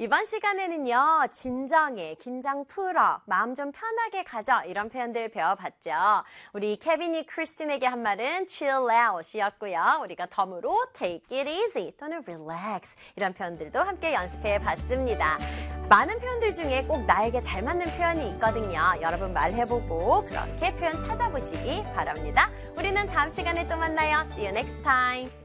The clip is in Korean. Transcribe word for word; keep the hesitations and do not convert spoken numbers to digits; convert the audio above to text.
이번 시간에는요, 진정해, 긴장 풀어, 마음 좀 편하게 가져 이런 표현들 배워봤죠. 우리 케빈이 크리스틴에게 한 말은 chill out이었고요. 우리가 덤으로 take it easy 또는 relax 이런 표현들도 함께 연습해봤습니다. 많은 표현들 중에 꼭 나에게 잘 맞는 표현이 있거든요. 여러분 말해보고 그렇게 표현 찾아보시기 바랍니다. 우리는 다음 시간에 또 만나요. See you next time.